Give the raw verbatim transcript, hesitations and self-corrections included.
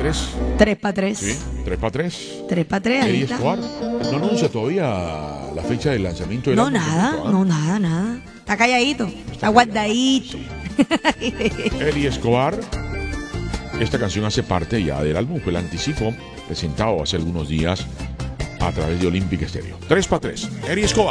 tres. Tres para tres. Sí, tres para tres. Tres para tres, ahí Eddie está. Escobar no anuncia todavía la fecha del lanzamiento del No, álbum nada, completo, ¿ah? no, nada, nada. Está calladito, está guardadito. Sí. Eddie Escobar. Esta canción hace parte ya del álbum, fue el anticipo presentado hace algunos días a través de Olympic Stereo. tres para tres. Eddie Escobar.